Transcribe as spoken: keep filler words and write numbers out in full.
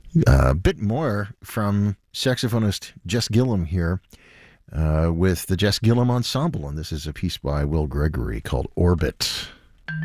A bit more from saxophonist Jess Gillum here uh, with the Jess Gillum Ensemble, and this is a piece by Will Gregory called Orbit.